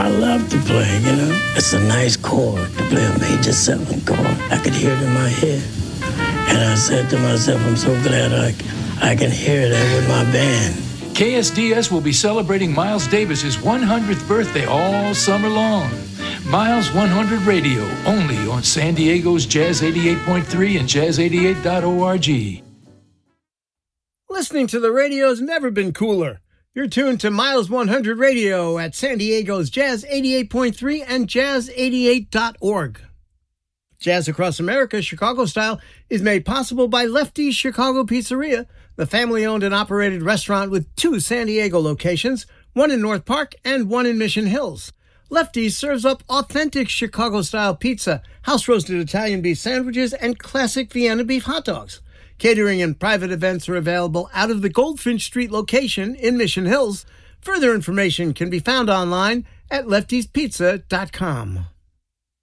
I love to play, you know. It's a nice chord to play a major 7 chord. I could hear it in my head. And I said to myself, I'm so glad I can hear that with my band. KSDS will be celebrating Miles Davis's 100th birthday all summer long. Miles 100 Radio, only on San Diego's Jazz 88.3 and jazz88.org. Listening to the radio's never been cooler. You're tuned to Miles 100 Radio at San Diego's Jazz 88.3 and jazz88.org. Jazz Across America, Chicago Style, is made possible by Lefty's Chicago Pizzeria, the family-owned and operated restaurant with 2 San Diego locations, one in North Park and one in Mission Hills. Lefty's serves up authentic Chicago-style pizza, house-roasted Italian beef sandwiches, and classic Vienna beef hot dogs. Catering and private events are available out of the Goldfinch Street location in Mission Hills. Further information can be found online at leftyspizza.com.